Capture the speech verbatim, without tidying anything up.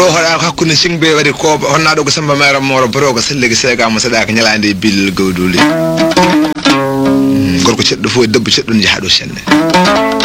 do hoda hakkunde singbe wadi ko honnado ko samba mayra moro boro ko sellege sega mo sadaka nyalaande bil gowduli gorko ceddo fo debbo ceddon jahado senne